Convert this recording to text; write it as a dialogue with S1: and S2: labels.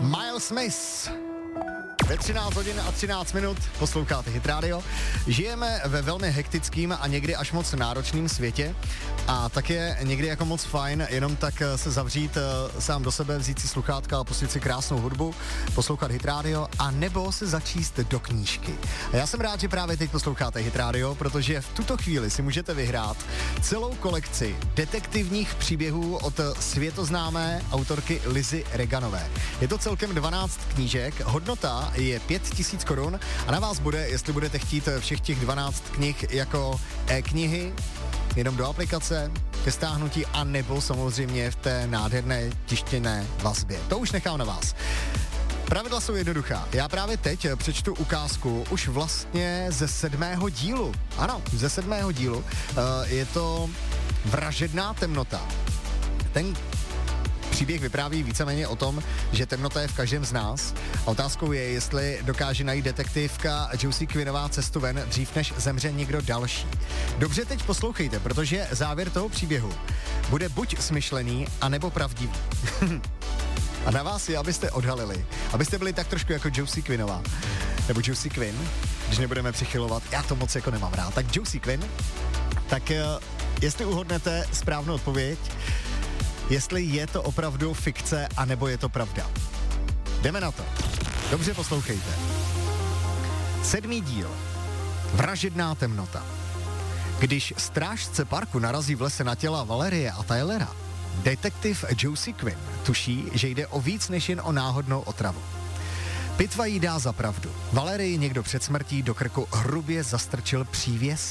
S1: Miles Smith. Ve 13 hodin a 13 minut posloucháte Hit Radio. Žijeme ve velmi hektickým a někdy až moc náročným světě a tak je někdy jako moc fajn jenom tak se zavřít sám do sebe, vzít si sluchátka a pustit si krásnou hudbu, poslouchat Hit Radio a nebo se začíst do knížky. A já jsem rád, že právě teď posloucháte Hit Radio, protože v tuto chvíli si můžete vyhrát celou kolekci detektivních příběhů od světoznámé autorky Lizy Reganové. Je to celkem 12 knížek, hodnota je 5 000 korun a na vás bude, jestli budete chtít všech těch 12 knih jako e-knihy, jenom do aplikace, ke stáhnutí, a nebo samozřejmě v té nádherné tištěné vazbě. To už nechám na vás. Pravidla jsou jednoduchá. Já právě teď přečtu ukázku už vlastně ze 7. dílu. Ano, ze 7. dílu. Je to Vražedná temnota. Ten příběh vypráví víceméně o tom, že temnota je v každém z nás. A otázkou je, jestli dokáže najít detektivka Josie Quinnová cestu ven dřív, než zemře někdo další. Dobře teď poslouchejte, protože závěr toho příběhu bude buď smyšlený, anebo pravdivý. A na vás je, abyste odhalili, abyste byli tak trošku jako Josie Quinnová. Nebo Josie Quinn, když nebudeme přichylovat, já to moc jako nemám rád. Tak Josie Quinn, tak jestli uhodnete správnou odpověď, jestli je to opravdu fikce, anebo je to pravda. Jdeme na to. Dobře poslouchejte. 7. díl. Vražedná temnota. Když strážce parku narazí v lese na těla Valerie a Tylera, detektiv Josie Quinn tuší, že jde o víc než jen o náhodnou otravu. Pitva jí dá za pravdu. Valerii někdo před smrtí do krku hrubě zastrčil přívěs